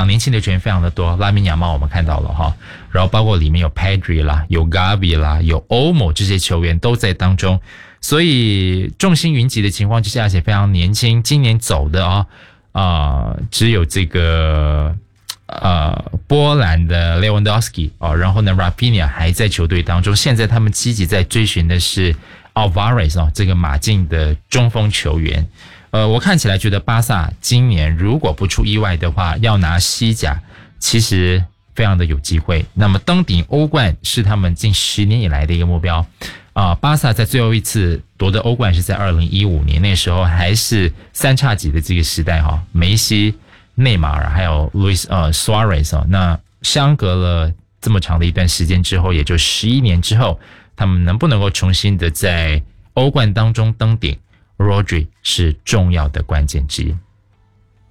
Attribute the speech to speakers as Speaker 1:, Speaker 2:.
Speaker 1: 场年轻的球员非常的多，拉米亚马我们看到了哈，然后包括里面有 Pedri 啦，有 Gavi 啦，有 Olmo 这些球员都在当中，所以众星云集的情况之下，而且非常年轻，今年走的只有这个波兰的 Lewandowski 然后呢 Rafinha 还在球队当中，现在他们积极在追寻的是 Alvarez 这个马竞的中锋球员。我看起来觉得巴萨今年如果不出意外的话，要拿西甲其实非常的有机会。那么登顶欧冠是他们近10年以来的一个目标。巴萨在最后一次夺得欧冠是在2015年，那时候还是三叉戟的这个时代哈，梅西、内马尔还有 Luis Suarez 那相隔了这么长的一段时间之后，也就11年之后，他们能不能够重新的在欧冠当中登顶，Rodri 是重要的关键之一。